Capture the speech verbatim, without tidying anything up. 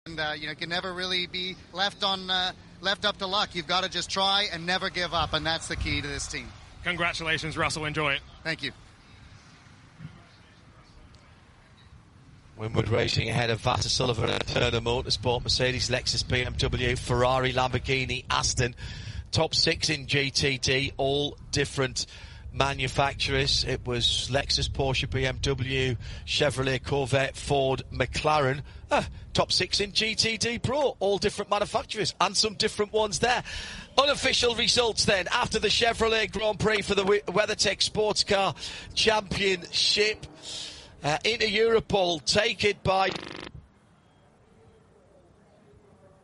And uh, you know, can never really be left on uh, left up to luck. You've got to just try and never give up, and that's the key to this team. Congratulations, Russell. Enjoy it. Thank you. Winwood Racing ahead of Vassar Sullivan and Turner Motorsport, Mercedes, Lexus, B M W, Ferrari, Lamborghini, Aston. Top six in G T D, all different manufacturers. It was Lexus, Porsche, B M W, Chevrolet, Corvette, Ford, McLaren. Ah, top six in G T D Pro, all different manufacturers and some different ones there. Unofficial results then after the Chevrolet Grand Prix for the WeatherTech Sports Car Championship. Uh, into Europol, take it by